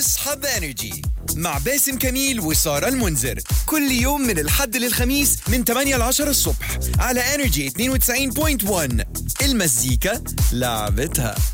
اصحى بانرجي مع باسم كميل وسارة المنذر كل يوم من الحد للخميس من 8 ل 10 الصبح على انرجي 92.1. المزيكا لعبتها.